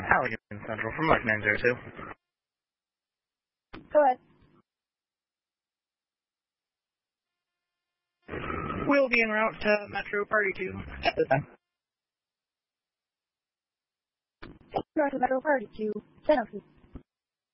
Halligan Central from Mike 902. Go ahead. We'll be en route to Metro Party 2 at this time. North of Metro Party 2, Tennessee.